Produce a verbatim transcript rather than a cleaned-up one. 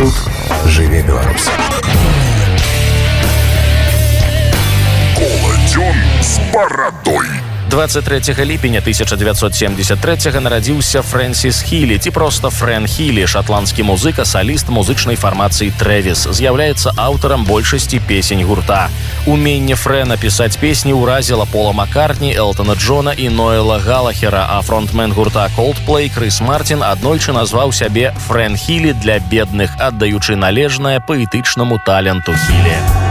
Тут жыве Беларусь. Коладзён з барадой. двадцать трэцяга ліпеня тысяча девятьсот семьдесят трэцяга нарадзіўся Фрэнсіс Хілі, ці проста Фрэн Хілі, шатландскі музыка, саліст музычнай фармацыі Трэвіс, з'яўляецца аўтарам большасці песень гурта. Уменне Фрэна пісаць песні ўразіла Пола Маккартні, Элтона Джона і Ноэла Галахера, а фронтмен гурта Coldplay Крыс Мартін аднойчы назваў сябе Фрэн Хілі для бедных, аддаючы належнае паэтычнаму таленту Хілі.